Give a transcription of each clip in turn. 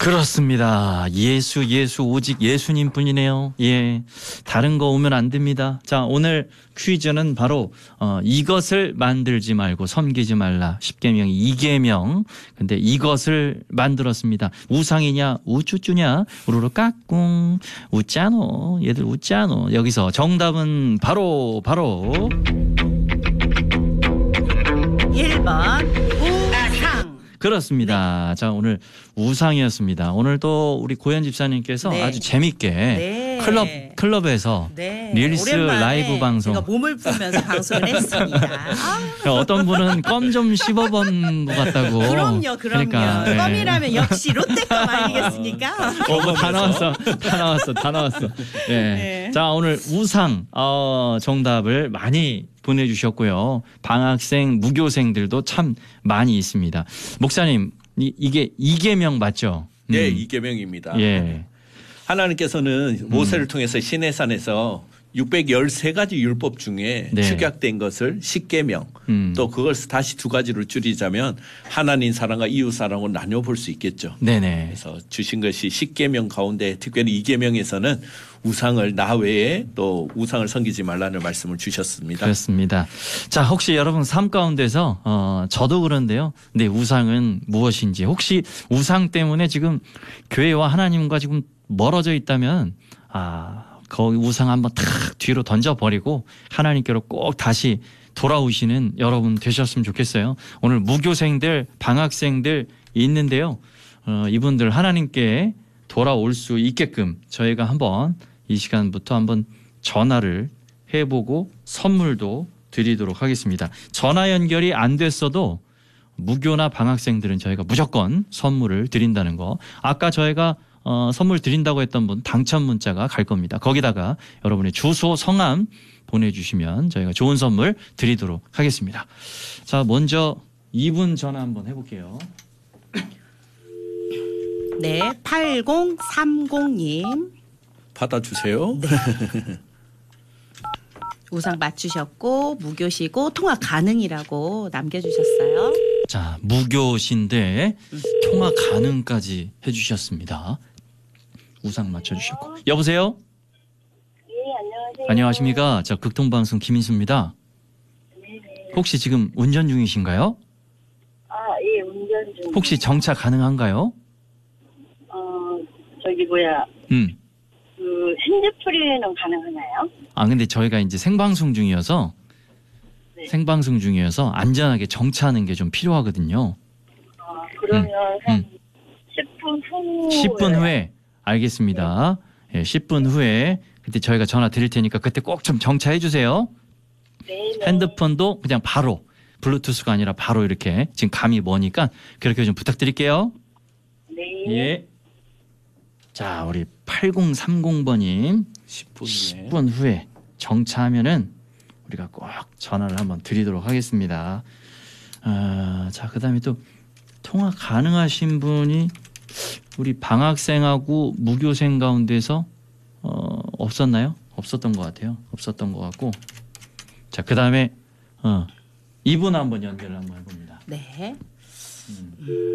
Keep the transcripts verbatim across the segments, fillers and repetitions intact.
그렇습니다. 예수 예수 오직 예수님 뿐이네요. 예, 다른 거 오면 안 됩니다. 자, 오늘 퀴즈는 바로 어, 이것을 만들지 말고 섬기지 말라. 십계명이 이계명. 근데 이것을 만들었습니다. 우상이냐 우쭈쭈냐 우르르 까꿍 웃자노. 얘들 웃자노. 여기서 정답은 바로 바로 일 번 우상. 그렇습니다. 네. 자, 오늘 우상이었습니다. 오늘도 우리 고현 집사님께서 네. 아주 재밌게 네. 클럽 클럽에서 네. 릴스 라이브 방송 제가 몸을 풀면서 방송을 했습니다. 아. 어떤 분은 껌 좀 씹어본 것 같다고. 그럼요, 그럼요. 그러니까, 네. 껌이라면 역시 롯데껌 아니겠습니까? 어, 다 나왔어, 다 나왔어, 다 나왔어. 네. 네. 자, 오늘 우상 어, 정답을 많이 보내주셨고요. 방학생, 무교생들도 참 많이 있습니다. 목사님, 이, 이게 이계명 맞죠? 네, 음. 이계명입니다. 예. 하나님께서는 모세를 음. 통해서 시내산에서 육백십삼 가지 율법 중에 네. 축약된 것을 십계명 음. 또 그걸 다시 두 가지로 줄이자면 하나님 사랑과 이웃 사랑으로 나눠 볼 수 있겠죠. 네네. 그래서 주신 것이 십계명 가운데 특별히 이계명에서는 우상을 나 외에 또 우상을 섬기지 말라는 말씀을 주셨습니다. 그렇습니다. 자, 혹시 여러분 삶 가운데서 어, 저도 그런데요. 네, 우상은 무엇인지 혹시 우상 때문에 지금 교회와 하나님과 지금 멀어져 있다면 아 거기 우상 한번 탁 뒤로 던져버리고 하나님께로 꼭 다시 돌아오시는 여러분 되셨으면 좋겠어요. 오늘 무교생들, 방학생들 있는데요. 어, 이분들 하나님께 돌아올 수 있게끔 저희가 한번 이 시간부터 한번 전화를 해보고 선물도 드리도록 하겠습니다. 전화 연결이 안 됐어도 무교나 방학생들은 저희가 무조건 선물을 드린다는 거. 아까 저희가 어, 선물 드린다고 했던 분 당첨 문자가 갈 겁니다. 거기다가 여러분의 주소, 성함 보내주시면 저희가 좋은 선물 드리도록 하겠습니다. 자, 먼저 이분 전화 한번 해볼게요. 네, 팔공삼공님. 받아주세요. 네. 우상 맞추셨고 무교시고 통화 가능이라고 남겨주셨어요. 자, 무교신데 음. 통화 가능까지 해주셨습니다. 우상 맞춰주셨고. 여보세요? 예, 안녕하세요. 안녕하십니까? 자, 극동방송 김인수입니다. 네네. 혹시 지금 운전 중이신가요? 아, 예, 운전 중. 혹시 정차 가능한가요? 어, 저기 뭐야. 음. 그 핸드프리는 가능하나요? 아, 근데 저희가 이제 생방송 중이어서 네. 생방송 중이어서 안전하게 정차하는 게 좀 필요하거든요. 아, 그러면 음. 한 음. 십 분 후. 십 분 후에 알겠습니다. 네. 예, 십 분 후에 그때 저희가 전화 드릴 테니까 그때 꼭 좀 정차해 주세요. 네. 핸드폰도 그냥 바로 블루투스가 아니라 바로 이렇게 지금 감이 머니까 그렇게 좀 부탁드릴게요. 네. 예. 자, 우리 팔공삼공번님 십 분 후에, 십 분 후에 정차하면은 우리가 꼭 전화를 한번 드리도록 하겠습니다. 아, 자, 그다음에 또 통화 가능하신 분이 우리 방학생하고 무교생 가운데서 어, 없었나요? 없었던 것 같아요. 없었던 것 같고. 자, 그다음에 어, 이분 한번 연결을 한번 해봅니다. 네. 음.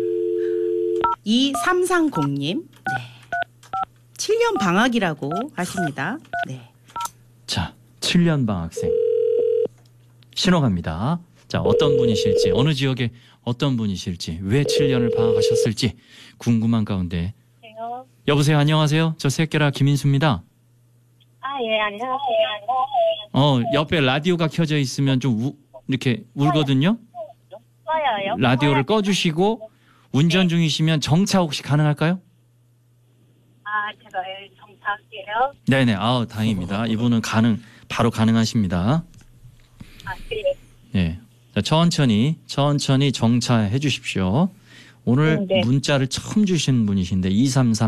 이삼삼공님. 네. 칠 년 방학이라고 하십니다. 네. 자, 칠 년 방학생. 신호 갑니다. 자, 어떤 분이실지, 어느 지역에 어떤 분이실지, 왜 칠 년을 방학하셨을지 궁금한 가운데. 여보세요? 여보세요, 안녕하세요. 저 새끼라 김인수입니다. 아, 예, 안녕하세요. 어, 옆에 라디오가 켜져 있으면 좀 우, 이렇게 울거든요. 꺼요. 라디오를 꺼주시고 운전 중이시면 정차 혹시 가능할까요? 아, 제가 정차할게요. 네네, 아우 다행입니다. 이분은 가능, 바로 가능하십니다. 아, 네. 네, 자, 천천히 천천히 정차해 주십시오. 오늘 음, 네. 문자를 처음 주신 분이신데 이삼삼